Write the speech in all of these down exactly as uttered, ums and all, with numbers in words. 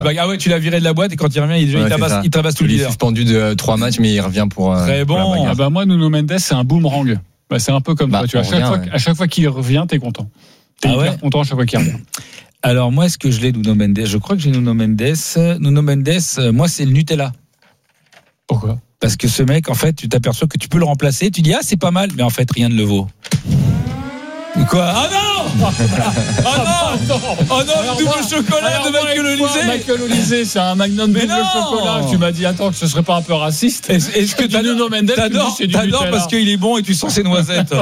Bah, ah ouais, tu l'as viré de la boîte et quand il revient, il, ouais, il, tabasse, il tabasse tout le leader. Il est suspendu de trois matchs, mais il revient pour. Très pour bon. Ah bah moi, Nuno Mendes, c'est un boomerang. Bah, c'est un peu comme bah, toi. Tu vois, à, chaque revient, fois, ouais. à chaque fois qu'il revient, t'es content. T'es ah hyper ouais content à chaque fois qu'il revient. Alors moi, est-ce que je l'ai, Nuno Mendes ? Je crois que j'ai Nuno Mendes. Nuno Mendes, moi, c'est le Nutella. Pourquoi ? Parce que ce mec, en fait, tu t'aperçois que tu peux le remplacer. Tu dis, ah, c'est pas mal. Mais en fait, rien ne le vaut. Quoi ? Ah non ! Ah non ! Oh non, le double chocolat de Michael Olysée ! Michael Olysée, c'est un magnum double chocolat. Tu m'as dit, attends, que ce serait pas un peu raciste ? Est-ce, est-ce que tu Nuno Mendes, t'adores, tu dis, t'adores parce qu'il est bon et tu sens ses noisettes.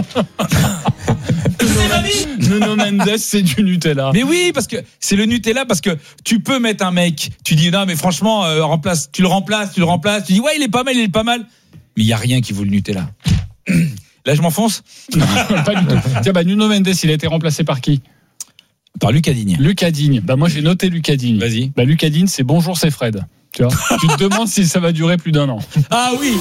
Nuno Mendes, c'est du Nutella. Mais oui, parce que c'est le Nutella, parce que tu peux mettre un mec, tu dis non mais franchement, euh, remplace, tu le remplaces, tu le remplaces, tu dis ouais il est pas mal, il est pas mal, mais il y a rien qui vaut le Nutella. Là je m'enfonce. Non, pas du tout. Tiens bah Nuno Mendes, il a été remplacé par qui ? Par Lucas Digne. Lucas Digne. Bah moi j'ai noté Lucas Digne. Vas-y. Bah Lucas Digne, c'est bonjour, c'est Fred. Tu vois, tu te demandes si ça va durer plus d'un an. Ah oui.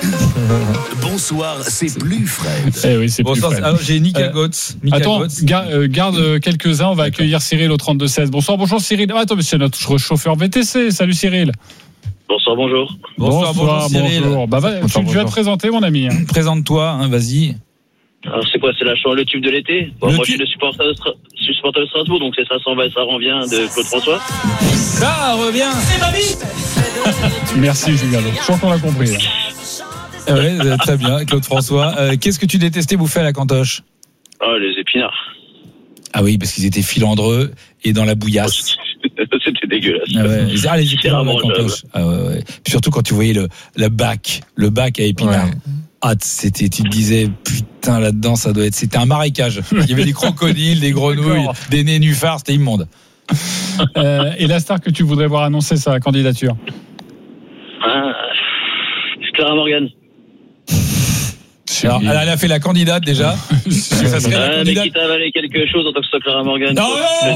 Bonsoir, c'est plus Fred. Eh oui, c'est bon, plus Fred. Alors, j'ai Nika Götze. Euh, attends, garde, euh, garde quelques-uns. On va D'accord. accueillir Cyril au trente-deux seize. Bonsoir, bonjour Cyril. Ah, attends, mais c'est notre chauffeur V T C. Salut Cyril. Bonsoir, bonjour. Bonsoir, bonjour, bonjour Cyril. Bonjour. Bah, va, bonsoir, tu, tu vas te présenter, mon ami. Hein. Présente-toi, hein, vas-y. Alors, c'est quoi, c'est la chanson, le tube de l'été bon, Moi, tu... je suis le supporter de, Stra... je suis supporter de Strasbourg, donc c'est ça s'en va et ça revient de Claude François. Ça revient. C'est ma vie. Merci, Julien. Je crois qu'on l'a compris. Ah ouais, très bien, Claude François. Euh, qu'est-ce que tu détestais bouffer à la cantoche ? Ah, oh, les épinards. Ah oui, parce qu'ils étaient filandreux et dans la bouillasse. C'était dégueulasse. Ah, ouais. ah les épinards à la cantoche. Ah ouais, ouais. Puis surtout quand tu voyais le, le bac, le bac à épinards. Ouais. Ah, c'était, tu te disais, putain, là-dedans, ça doit être, c'était un marécage. Il y avait des crocodiles, des grenouilles, D'accord. des nénuphars, c'était immonde. Euh, et la star que tu voudrais voir annoncer sa candidature ? Ah, c'est Clara Morgan. Alors, elle a fait la candidate déjà. Ça serait la candidate. Mais quitte à avaler quelque chose en tant que ce soit Clara Morgan. Non,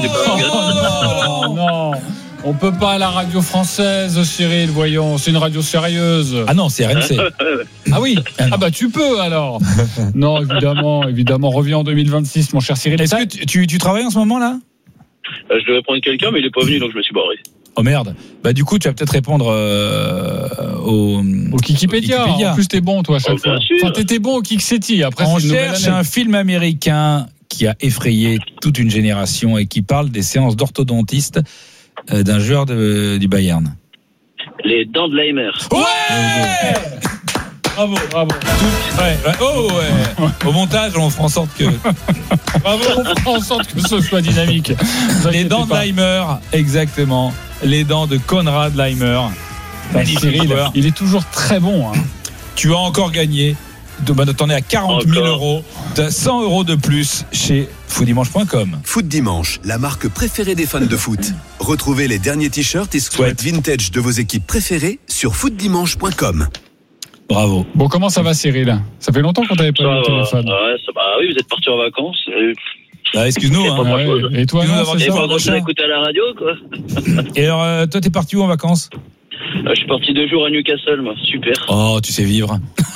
non, non, non. On peut pas à la radio française, Cyril, voyons. C'est une radio sérieuse. Ah non, c'est R M C. Ah oui. Ah bah tu peux alors. Non, évidemment, évidemment. Reviens en deux mille vingt-six, mon cher Cyril. Est-ce que tu, tu, tu travailles en ce moment là ? euh, Je devais prendre quelqu'un, mais il est pas venu, donc je me suis barré. Oh merde. Bah du coup, tu vas peut-être répondre euh, au, au Kikipédia. Au En plus, t'es bon, toi, à chaque oh, fois. Sûr. Enfin, t'étais bon au Kiksetti. Après, on c'est une cherche un film américain qui a effrayé toute une génération et qui parle des séances d'orthodontiste euh, d'un joueur de, du Bayern. Les Dents de Leimer. Ouais. Bravo, bravo. Tout, ouais, ouais, oh ouais. Au montage, on fera en sorte que. Bravo, on fera en sorte que ce soit dynamique. Les dents de Leimer, exactement. Les dents de Konrad Leimer. Cyril, il est toujours très bon. Hein. Tu as encore gagné. T'en es à quarante mille euros. T'as cent euros de plus chez foot dimanche point com. Foot Dimanche, la marque préférée des fans de foot. Retrouvez les derniers t-shirts et sweats vintage de vos équipes préférées sur foot dimanche point com. Bravo. Bon, comment ça va, Cyril ? Ça fait longtemps qu'on t'avait pas eu au téléphone. Ouais, ça va. Oui, vous êtes partis en vacances. Et... Ah, excuse-nous. Hein. Ah ouais. Et toi, non, c'est ça. Pas ça écouter à la radio, quoi. Et alors, euh, toi, t'es parti où en vacances ? euh, Je suis parti deux jours à Newcastle, moi. Super. Oh, tu sais vivre.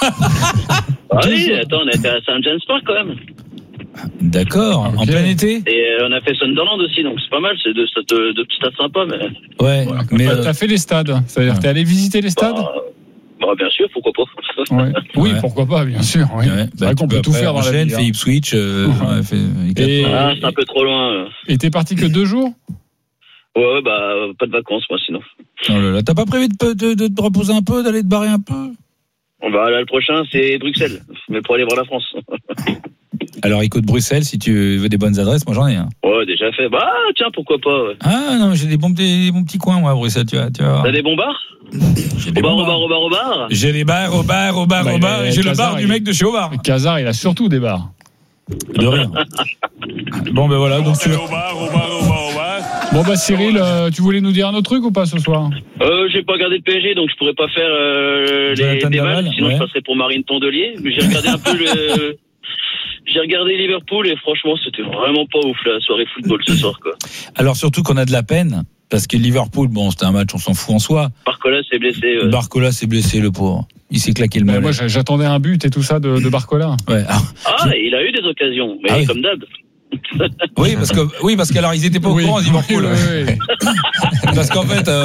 Ah oui, attends, on était à Saint James Park quand même. D'accord, okay. En plein été. Et euh, on a fait Sunderland aussi, donc c'est pas mal, c'est deux de, de petits stades sympas. Mais... Ouais, ouais mais euh... t'as fait les stades, c'est-à-dire ouais. T'es allé visiter les stades ? bah, bah, bien sûr, pourquoi pas. Ouais. Oui, ouais. Pourquoi pas, bien sûr. Oui. Ouais. Bah, qu'on peut tout faire dans la vie. Fait Ipswich. Euh, ouais. fait... Et... Ah, c'est un peu trop loin. Et t'es parti que deux jours ? Ouais, ouais, bah pas de vacances moi sinon. Oh là là, t'as pas prévu de, de, de te reposer un peu, d'aller te barrer un peu ? Bah là, le prochain c'est Bruxelles, mais pour aller voir la France. Alors écoute, Bruxelles, si tu veux des bonnes adresses, moi j'en ai. Hein. Ouais, déjà fait. Bah tiens, pourquoi pas. Ouais. Ah non, j'ai des bons, des, des bons petits coins moi à Bruxelles, tu vois. Tu vois. T'as des bons bars ? J'ai des au bar, au bar, au bar, au bar. J'ai les bars, au bar, au bar, bah, au bar. Et j'ai Cazard, le bar du mec de chez Aubard. Cazard, il a surtout des bars. De rien. Bon ben voilà, donc tu au bar, au bar, au bar, au bar. Bon bah Cyril, euh, tu voulais nous dire un autre truc ou pas ce soir ? Euh, j'ai pas regardé le P S G, donc je pourrais pas faire euh, les débats, sinon ouais. Je passerais pour Marine Tondelier. Mais j'ai regardé un peu le. J'ai regardé Liverpool et franchement, c'était vraiment pas ouf la soirée football ce soir, quoi. Alors surtout qu'on a de la peine. Parce que Liverpool, bon, c'était un match, on s'en fout en soi. Barcola s'est blessé. Ouais. Barcola s'est blessé, le pauvre. Il s'est claqué le mollet. Moi, j'attendais un but et tout ça de, de Barcola. Ouais. Ah, ah je... il a eu des occasions, mais ah oui. Comme d'hab. foot. Oui, parce que oui, parce qu'alors ils étaient pas au Oui, courant, Liverpool. oui, oui, oui. Parce qu'en fait. Euh,